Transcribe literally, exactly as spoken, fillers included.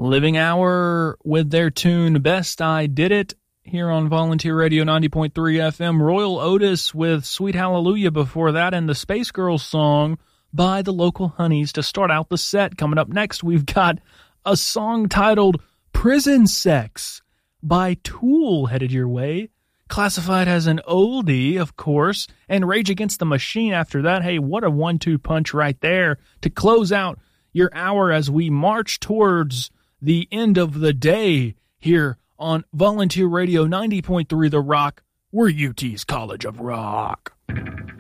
Living Hour with their tune Best I Did It here on Volunteer Radio ninety point three F M. Royal Otis with Sweet Hallelujah before that, and the Space Girls song by the Local Honeys to start out the set. Coming up next, we've got a song titled Prison Sex by Tool headed your way. Classified as an oldie, of course, and Rage Against the Machine after that. Hey, what a one two punch right there to close out your hour as we march towards the end of the day here on Volunteer Radio ninety point three The Rock. We're U T's College of Rock.